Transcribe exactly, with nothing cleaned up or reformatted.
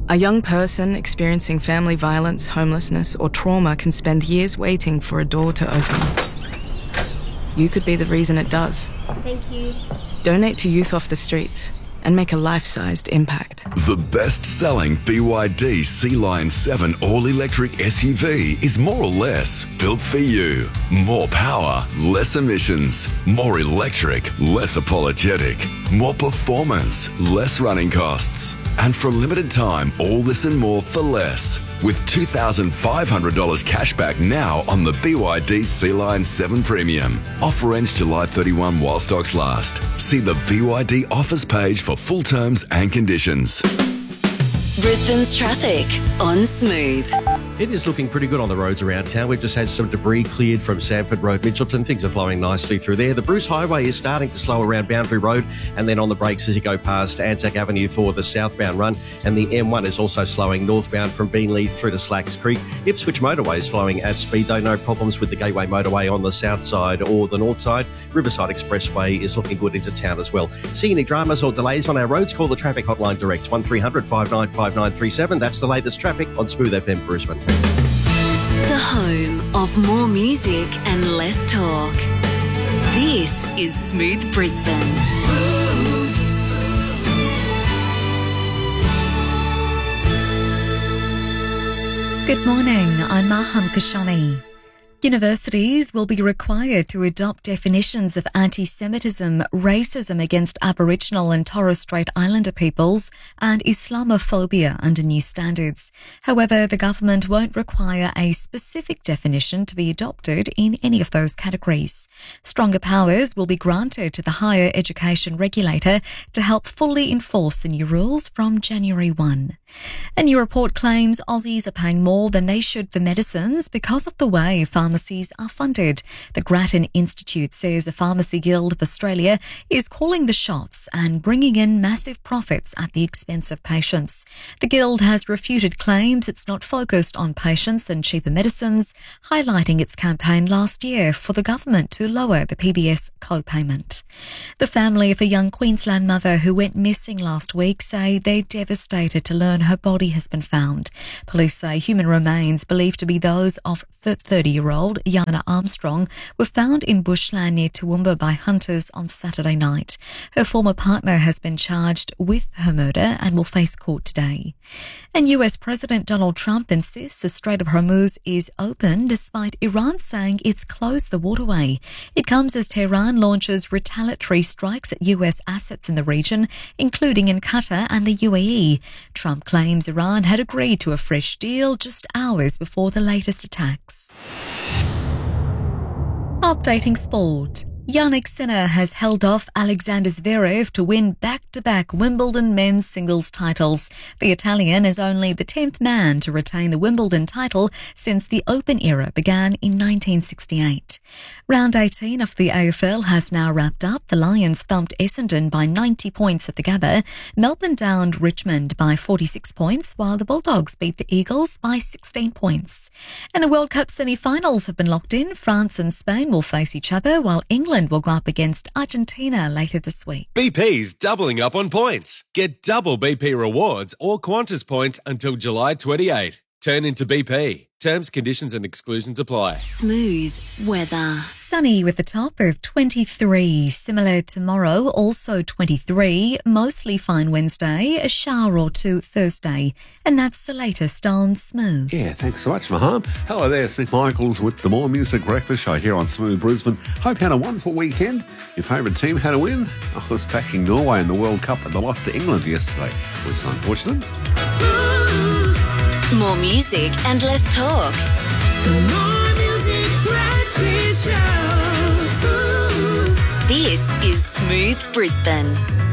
A young person experiencing family violence, homelessness, or trauma can spend years waiting for a door to open. You could be the reason it does. Thank you. Donate to Youth Off the Streets and make a life-sized impact. The best-selling B Y D Sea Lion seven all-electric S U V is more or less built for you. More power, less emissions. More electric, less apologetic. More performance, less running costs. And for a limited time, all this and more for less. With two thousand five hundred dollars cash back now on the B Y D Sea Lion seven Premium. Offer ends July thirty-first while stocks last. See the B Y D offers page for full terms and conditions. Brisbane's traffic on Smooth. It is looking pretty good on the roads around town. We've just had some debris cleared from Sanford Road, Mitchelton. Things are flowing nicely through there. The Bruce Highway is starting to slow around Boundary Road and then on the brakes as you go past Anzac Avenue for the southbound run. And the M one is also slowing northbound from Beenleigh through to Slacks Creek. Ipswich Motorway is flowing at speed, though no problems with the Gateway Motorway on the south side or the north side. Riverside Expressway is looking good into town as well. See any dramas or delays on our roads? Call the traffic hotline direct, one three hundred five nine five nine three seven. That's the latest traffic on Smooth F M Brisbane. The home of more music and less talk. This is Smooth Brisbane. Smooth. Good morning, I'm Mahan Kashani. Universities will be required to adopt definitions of anti-Semitism, racism against Aboriginal and Torres Strait Islander peoples, and Islamophobia under new standards. However, the government won't require a specific definition to be adopted in any of those categories. Stronger powers will be granted to the higher education regulator to help fully enforce the new rules from January first. A new report claims Aussies are paying more than they should for medicines because of the way pharmacies are funded. The Grattan Institute says the Pharmacy Guild of Australia is calling the shots and bringing in massive profits at the expense of patients. The Guild has refuted claims it's not focused on patients and cheaper medicines, highlighting its campaign last year for the government to lower the P B S co-payment. The family of a young Queensland mother who went missing last week say they're devastated to learn her body has been found. Police say human remains believed to be those of thirty-year-old Yana Armstrong were found in bushland near Toowoomba by hunters on Saturday night. Her former partner has been charged with her murder and will face court today. And U S President Donald Trump insists the Strait of Hormuz is open despite Iran saying it's closed the waterway. It comes as Tehran launches retaliatory strikes at U S assets in the region, including in Qatar and the U A E. Trump claims Iran had agreed to a fresh deal just hours before the latest attacks. Updating sport. Jannik Sinner has held off Alexander Zverev to win back-to-back Wimbledon men's singles titles. The Italian is only the tenth man to retain the Wimbledon title since the Open era began in nineteen sixty-eight. Round eighteen of the A F L has now wrapped up. The Lions thumped Essendon by ninety points at the Gabba. Melbourne downed Richmond by forty-six points, while the Bulldogs beat the Eagles by sixteen points. And the World Cup semi-finals have been locked in. France and Spain will face each other, while England will go up against Argentina later this week. B P's doubling up on points. Get double B P rewards or Qantas points until July twenty-eighth. Turn into B P. Terms, conditions and exclusions apply. Smooth weather. Sunny with a top of twenty-three. Similar tomorrow, also twenty-three. Mostly fine Wednesday, a shower or two Thursday. And that's the latest on Smooth. Yeah, thanks so much, Maham. Hello there, Nick Michaels with the More Music Breakfast Show here on Smooth Brisbane. Hope you had a wonderful weekend. Your favourite team had a win. I was backing Norway in the World Cup and they lost to England yesterday, which is unfortunate. Smooth. More music and less talk. The More Music Breakfast Show. Smooth. This is Smooth Brisbane.